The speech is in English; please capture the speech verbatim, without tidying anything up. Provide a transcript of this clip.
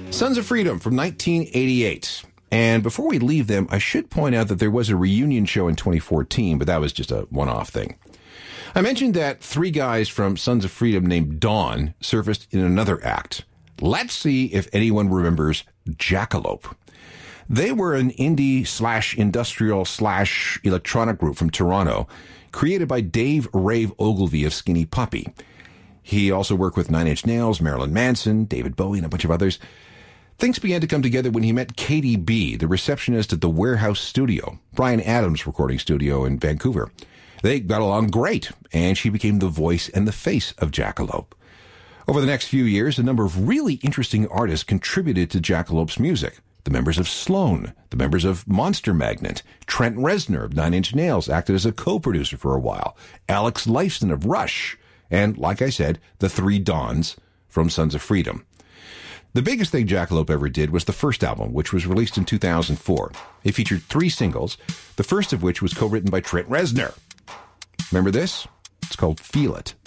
Sons of Freedom from nineteen eighty-eight. And before we leave them, I should point out that there was a reunion show in twenty fourteen, but that was just a one-off thing. I mentioned that three guys from Sons of Freedom named Dawn surfaced in another act. Let's see if anyone remembers Jackalope. They were an indie slash industrial slash electronic group from Toronto, created by Dave Rave Ogilvy of Skinny Puppy. He also worked with Nine Inch Nails, Marilyn Manson, David Bowie, and a bunch of others. Things began to come together when he met Katie B., the receptionist at the Warehouse Studio, Bryan Adams' recording studio in Vancouver. They got along great, and she became the voice and the face of Jackalope. Over the next few years, a number of really interesting artists contributed to Jackalope's music. The members of Sloan, the members of Monster Magnet, Trent Reznor of Nine Inch Nails acted as a co-producer for a while, Alex Lifeson of Rush, and, like I said, the three Dawns from Sons of Freedom. The biggest thing Jackalope ever did was the first album, which was released in two thousand four. It featured three singles, the first of which was co-written by Trent Reznor. Remember this? It's called Feel It.